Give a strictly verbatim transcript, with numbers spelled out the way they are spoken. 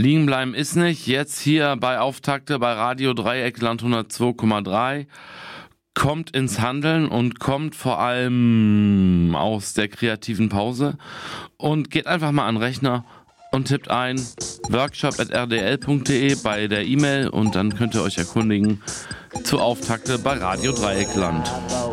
Liegen bleiben ist nicht. Jetzt hier bei Auftakte bei Radio Dreieckland hundertzwei Komma drei. Kommt ins Handeln und kommt vor allem aus der kreativen Pause und geht einfach mal an den Rechner und tippt ein workshop at r d l punkt d e bei der E-Mail und dann könnt ihr euch erkundigen zu Auftakte bei Radio Dreieckland.